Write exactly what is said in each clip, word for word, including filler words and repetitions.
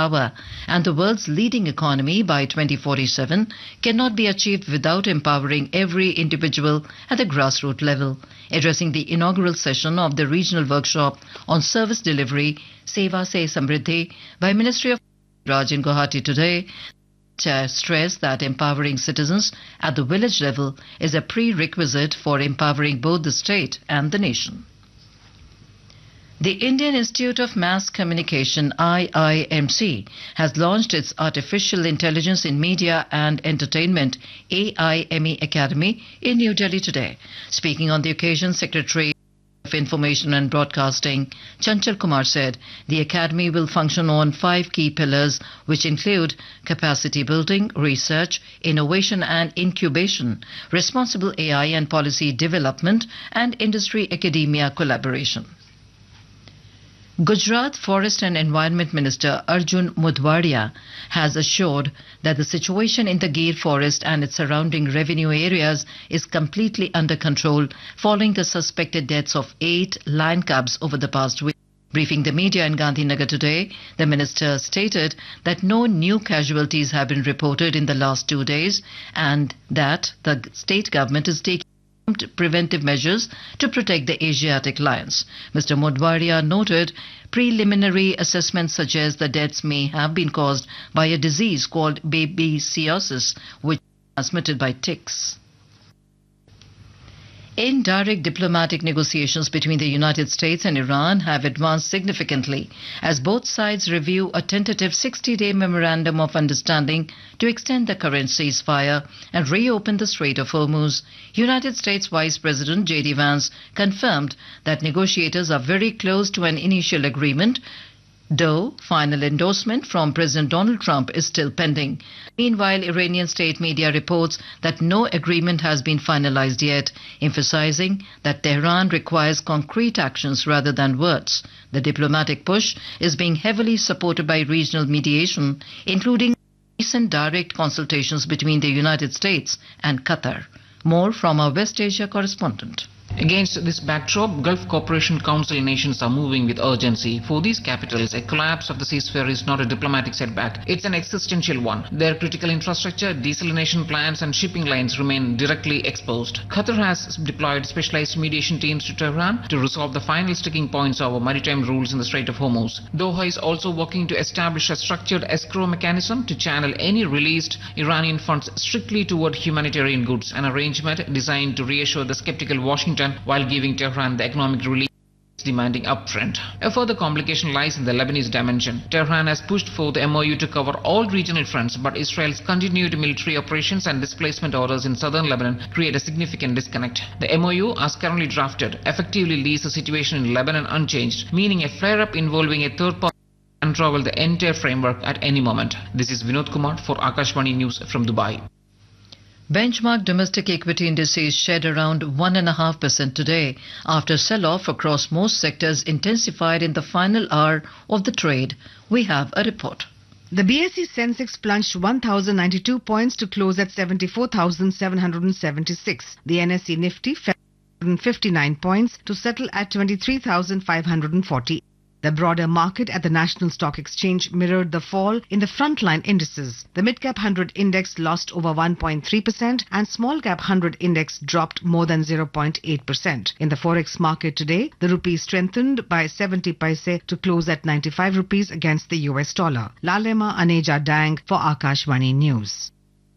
power and the world's leading economy by twenty forty-seven cannot be achieved without empowering every individual at the grassroots level. Addressing the inaugural session of the regional workshop on service delivery, Seva Se Samriddhi, by Ministry of Raj in Guwahati today, Chair stressed that empowering citizens at the village level is a prerequisite for empowering both the state and the nation. The Indian Institute of Mass Communication I I M C has launched its Artificial Intelligence in Media and Entertainment A I M E Academy in New Delhi today. Speaking on the occasion, Secretary of Information and Broadcasting Chanchal Kumar said the academy will function on five key pillars, which include capacity building, research, innovation and incubation, responsible A I and policy development, and industry-academia collaboration. Gujarat Forest and Environment Minister Arjun Mudwadia has assured that the situation in the Gir forest and its surrounding revenue areas is completely under control following the suspected deaths of eight lion cubs over the past week. Briefing the media in Gandhinagar today, the minister stated that no new casualties have been reported in the last two days and that the state government is taking preventive measures to protect the Asiatic lions. Mister Mudwadia noted preliminary assessments suggest the deaths may have been caused by a disease called babesiosis, which is transmitted by ticks. Indirect diplomatic negotiations between the United States and Iran have advanced significantly as both sides review a tentative sixty-day memorandum of understanding to extend the current ceasefire and reopen the Strait of Hormuz. United States Vice President J D Vance confirmed that negotiators are very close to an initial agreement, though final endorsement from President Donald Trump is still pending. Meanwhile, Iranian state media reports that no agreement has been finalized yet, emphasizing that Tehran requires concrete actions rather than words. The diplomatic push is being heavily supported by regional mediation, including recent direct consultations between the United States and Qatar. More from our West Asia correspondent. Against this backdrop, Gulf Cooperation Council nations are moving with urgency. For these capitals, a collapse of the ceasefire is not a diplomatic setback, it's an existential one. Their critical infrastructure, desalination plants and shipping lines remain directly exposed. Qatar has deployed specialized mediation teams to Tehran to resolve the final sticking points over maritime rules in the Strait of Hormuz. Doha is also working to establish a structured escrow mechanism to channel any released Iranian funds strictly toward humanitarian goods, an arrangement designed to reassure the skeptical Washington while giving Tehran the economic relief demanding upfront. A further complication lies in the Lebanese dimension. Tehran has pushed for the M O U to cover all regional fronts, but Israel's continued military operations and displacement orders in southern Lebanon create a significant disconnect. The M O U, as currently drafted, effectively leaves the situation in Lebanon unchanged, meaning a flare-up involving a third party can unravel the entire framework at any moment. This is Vinod Kumar for Akashvani News from Dubai. Benchmark domestic equity indices shed around one point five percent today after sell-off across most sectors intensified in the final hour of the trade. We have a report. The B S E Sensex plunged one thousand ninety-two points to close at seventy-four thousand seven hundred seventy-six. The N S E Nifty fell one hundred fifty-nine points to settle at twenty-three thousand five hundred forty. The broader market at the National Stock Exchange mirrored the fall in the frontline indices. The Mid-Cap one hundred index lost over one point three percent and Small-Cap one hundred index dropped more than zero point eight percent. In the Forex market today, the rupee strengthened by seventy paise to close at ninety-five rupees against the U S dollar. Lalema Aneja Dang for Akashvani News.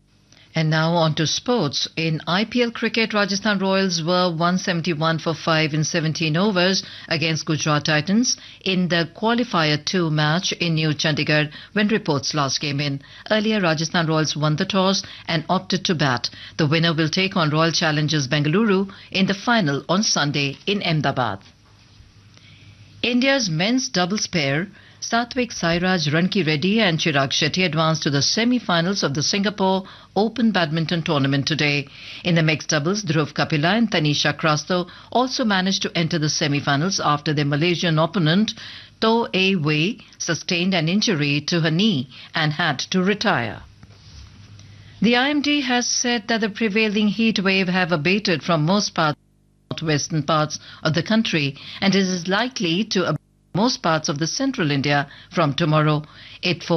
And now on to sports. In I P L cricket, Rajasthan Royals were one seventy-one for five in seventeen overs against Gujarat Titans in the Qualifier two match in New Chandigarh when reports last came in. Earlier, Rajasthan Royals won the toss and opted to bat. The winner will take on Royal Challengers Bengaluru in the final on Sunday in Ahmedabad. India's men's doubles pair Satvik Sairaj Ranki Reddy and Chirag Shetty advanced to the semi-finals of the Singapore Open Badminton Tournament today. In the mixed doubles, Dhruv Kapila and Tanisha Krasto also managed to enter the semi-finals after their Malaysian opponent Toh A Wei sustained an injury to her knee and had to retire. The I M D has said that the prevailing heat wave have abated from most parts northwestern parts of the country and it is likely to abate most parts of the central India from tomorrow. It